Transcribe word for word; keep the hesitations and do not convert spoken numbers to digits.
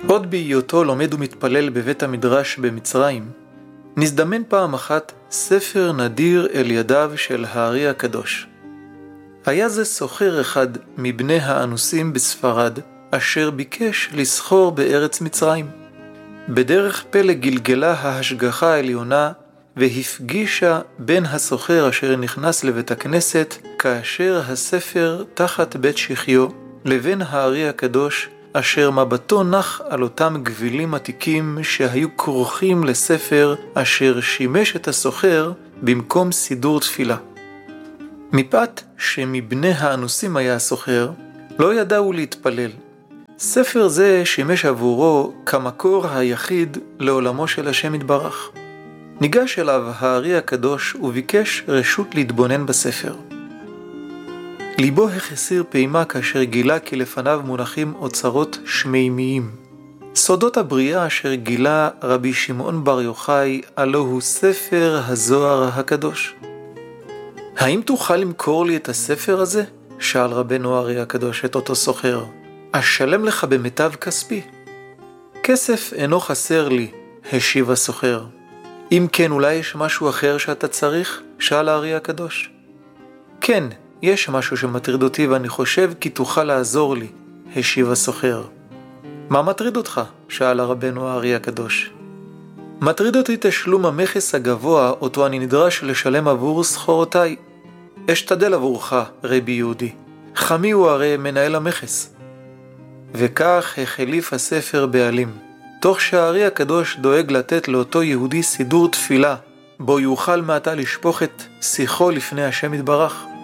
עוד בהיותו לומד ומתפלל בבית המדרש במצרים, נזדמן פעם אחת ספר נדיר אל ידיו של הארי הקדוש. היה זה סוחר אחד מבני האנוסים בספרד, אשר ביקש לסחור בארץ מצרים. בדרך פלא גלגלה ההשגחה העליונה, והפגישה בין הסוחר אשר נכנס לבית הכנסת, כאשר הספר תחת בית שחיו, לבין הארי הקדוש, אשר מבטו נח על אותם גבילים עתיקים שהיו כרוכים לספר אשר שימש את הסוחר במקום סידור תפילה. מפאת שמבני האנוסים היה הסוחר, לא ידעו להתפלל. ספר זה שימש עבורו כמקור היחיד לעולמו של השם יתברך. ניגש אליו הארי הקדוש וביקש רשות להתבונן בספר. ליבו החסיר פעימה כאשר גילה כי לפניו מונחים אוצרות שמימיים. סודות הבריאה אשר גילה רבי שמעון בר יוחאי, הלא הוא ספר הזוהר הקדוש. האם תוכל למכור לי את הספר הזה? שאל רבנו הארי הקדוש את אותו סוחר. אשלם לך במיטב כספי. כסף אינו חסר לי, השיב הסוחר. אם כן, אולי יש משהו אחר שאתה צריך? שאל הארי הקדוש. כן, יש משהו שמטריד אותי ואני חושב כי תוכל לעזור לי, השיב הסוחר. מה מטריד אותך? שאל רבנו הארי הקדוש. מטריד אותי תשלום המכס הגבוה אותו אני נדרש לשלם עבור סחורותיי. אשתדל עבורך, רבי יהודי. חמי הוא הרי מנהל המכס. וכך החליף הספר בעלים. תוך שהארי הקדוש דואג לתת לאותו יהודי סידור תפילה, בו יוכל מעתה לשפוך את שיחו לפני השם יתברך.